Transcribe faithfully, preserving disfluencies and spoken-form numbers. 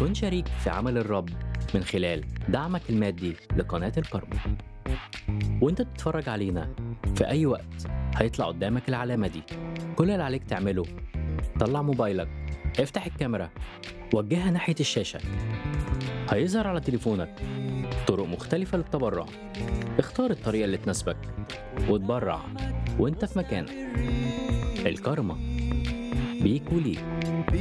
كن شريك في عمل الرب من خلال دعمك المادي لقناة الكرمة. وانت بتتفرج علينا في أي وقت هيطلع قدامك العلامة دي. كل اللي عليك تعمله طلع موبايلك، افتح الكاميرا، وجهها ناحية الشاشة. هيظهر على تليفونك طرق مختلفة للتبرع. اختار الطريقة اللي تناسبك وتبرع وانت في مكانك. الكرمة بيك وليك.